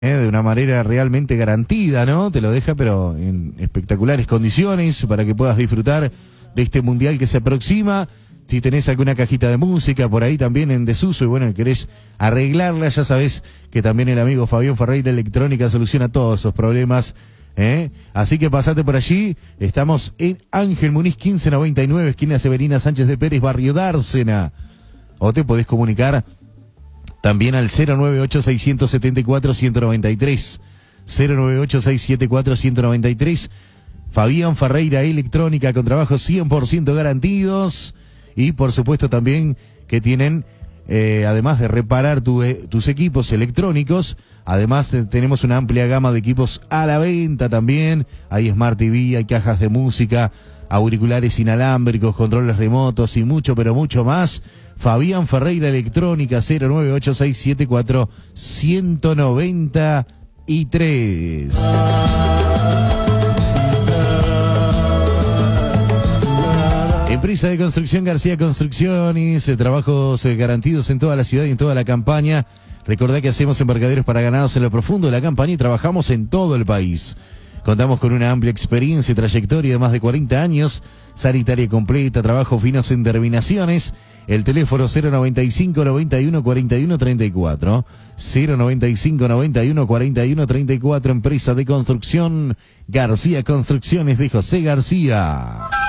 de una manera realmente garantida, ¿no? Te lo deja, pero en espectaculares condiciones para que puedas disfrutar de este mundial que se aproxima. Si tenés alguna cajita de música por ahí también en desuso y bueno, querés arreglarla, ya sabés que también el amigo Fabián Ferreira Electrónica soluciona todos esos problemas. Así que pasate por allí. Estamos en Ángel Muniz 1599, esquina Severina Sánchez de Pérez, barrio Dársena. O te podés comunicar también al 098-674-193. 098-674-193. Fabián Ferreira Electrónica con trabajos 100% garantidos. Y por supuesto también que tienen, además de reparar tus equipos electrónicos, además tenemos una amplia gama de equipos a la venta también. Hay Smart TV, hay cajas de música, auriculares inalámbricos, controles remotos y mucho, pero mucho más. Fabián Ferreira Electrónica, 098-674-193. Empresa de construcción García Construcciones, trabajos garantidos en toda la ciudad y en toda la campaña. Recordá que hacemos embarcaderos para ganados en lo profundo de la campaña y trabajamos en todo el país. Contamos con una amplia experiencia y trayectoria de más de 40 años, sanitaria completa, trabajos finos en terminaciones. El teléfono 095 91 41 34, 095 91 41 34, empresa de construcción García Construcciones de José García.